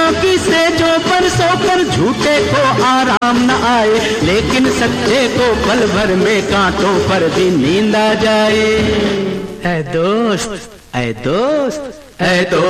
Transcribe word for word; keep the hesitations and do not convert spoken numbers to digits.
सच्चों की सेजों पर सोकर झूठे को आराम न आए, लेकिन सच्चे को पल भर में कांटों पर भी नींद आ जाए। ऐ दोस्त, ऐ दोस्त, ऐ दोस्त।